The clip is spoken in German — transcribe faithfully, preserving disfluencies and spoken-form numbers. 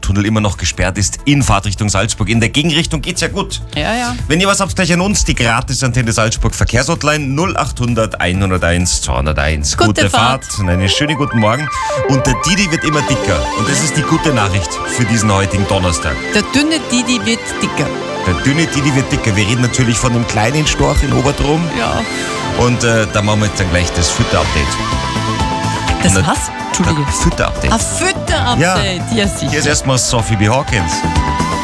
Tunnel immer noch gesperrt ist in Fahrtrichtung Salzburg. In der Gegenrichtung geht's ja gut. Ja, ja. Wenn ihr was habt, gleich an uns, die Gratis-Antenne Salzburg Verkehrshotline null achthundert einhunderteins zweihunderteins. Gute Gute Fahrt. Fahrt und einen schönen guten Morgen. Und der Didi wird immer dicker. Und das ist die gute Nachricht für diesen heutigen Donnerstag. Der dünne Didi wird dicker. Der dünne Didi wird dicker. Wir reden natürlich von dem kleinen Storch in Oberdrom. Ja. Und äh, da machen wir jetzt dann gleich das Fütter-Update. Das Und, was? Entschuldige. Fütter-Update. Ein Fütter-Update. Ja, sicher. Hier ist erstmal Sophie B. Hawkins.